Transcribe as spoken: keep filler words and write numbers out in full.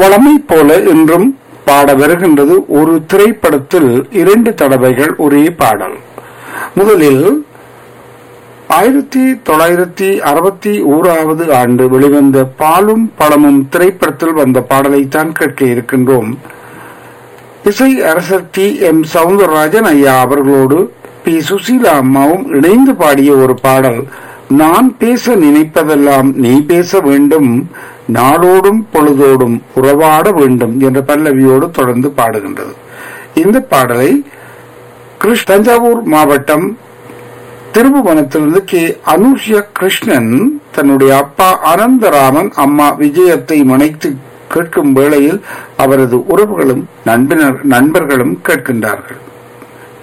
வழமை போல இன்றும் பாட வருகின்றது. ஒரு திரைப்படத்தில் இரண்டு தடவைகள் ஒரே பாடல். முதலில் ஆயிரத்தி தொள்ளாயிரத்தி அறுபத்தி ஓராவது ஆண்டு வெளிவந்த பாலும் பழமும் திரைப்படத்தில் வந்த பாடலைத்தான் கேட்க இருக்கின்றோம். இசை அரசர் டி எம் சவுந்தரராஜன் ஐயா அவர்களோடு பி சுசீலா அம்மாவும் இணைந்து பாடிய ஒரு பாடல். நான் பேச நினைப்பதெல்லாம் நீ பேச வேண்டும், நாளோடும் பொழுதோடும் உறவாட வேண்டும் என்ற பல்லவியோடு தொடர்ந்து பாடுகின்றது. இந்த பாடலை கிருஷ்ண தஞ்சாவூர் மாவட்டம் திருபுவனத்திலிருந்து கே அனுஷ்யா கிருஷ்ணன் தன்னுடைய அப்பா அனந்தராமன் அம்மா விஜயத்தை மனைத்து கேட்கும் வேளையில் அவரது உறவுகளும் நண்பர்களும் கேட்கின்றார்கள்.